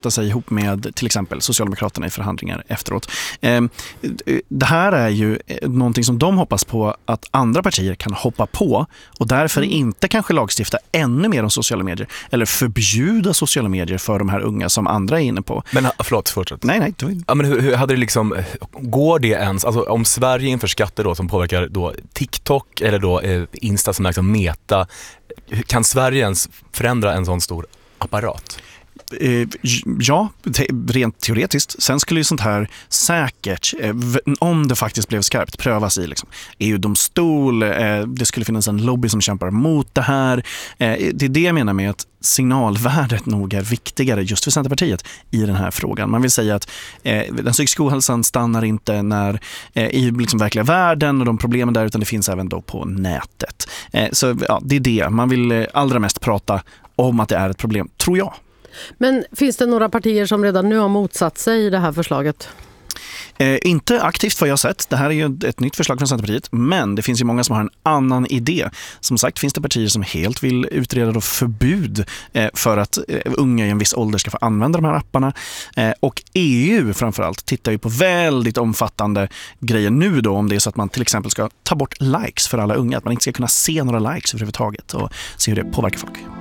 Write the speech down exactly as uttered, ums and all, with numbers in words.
sig ihop med till exempel Socialdemokraterna i förhandlingar efteråt. Eh, det här är ju någonting som de hoppas på att andra partier kan hoppa på och därför mm. inte kanske lagstifta ännu mer om sociala medier eller förbjuda sociala medier för de här unga som andra är inne på. Men förlåt, fortsätt. Nej, nej. Var... Ja, men hur, hur hade det liksom, går det ens, alltså om Sverige inför skatter då som påverkar då TikTok eller då eh, Insta som är liksom meta, kan Sverige ens förändra en sån stor apparat? Ja, rent teoretiskt. Sen skulle ju sånt här säkert, om det faktiskt blev skarpt, prövas i liksom E U-domstol. Det skulle finnas en lobby som kämpar mot det här. Det är det jag menar med att signalvärdet nog är viktigare just för Centerpartiet i den här frågan. Man vill säga att den psykiska ohälsan stannar inte när, i liksom verkliga världen och de problemen där, utan det finns även då på nätet. Så ja, det är det. Man vill allra mest prata om att det är ett problem, tror jag. Men finns det några partier som redan nu har motsatt sig det här förslaget? Eh, inte aktivt vad jag har sett. Det här är ju ett nytt förslag från Centerpartiet. Men det finns ju många som har en annan idé. Som sagt finns det partier som helt vill utreda då förbud eh, för att eh, unga i en viss ålder ska få använda de här apparna. Eh, och E U framförallt tittar ju på väldigt omfattande grejer nu då, om det är så att man till exempel ska ta bort likes för alla unga. Att man inte ska kunna se några likes överhuvudtaget och se hur det påverkar folk.